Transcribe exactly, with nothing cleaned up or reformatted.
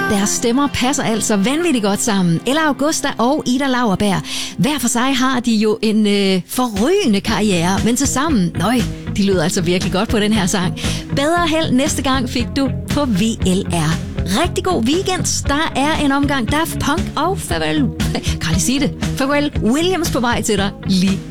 Deres stemmer passer altså vanvittigt godt sammen. Ella Augusta og Ida Lauerberg. Hver for sig har de jo en øh, forrygende karriere, men til sammen, nøj, de lyder altså virkelig godt på den her sang. Bedre held næste gang fik du på V L R. Rigtig god weekend. Der er en omgang Daft Punk og Pharrell, kan jeg sige det? Pharrell Williams på vej til dig lige